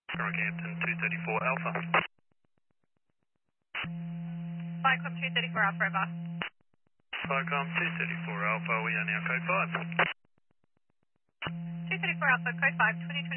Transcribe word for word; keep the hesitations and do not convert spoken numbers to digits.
Rockhampton two thirty-four Alpha. Flycom two thirty-four Alpha, over. Flycom two thirty-four Alpha, we are now code five. two thirty-four Alpha, code five, twenty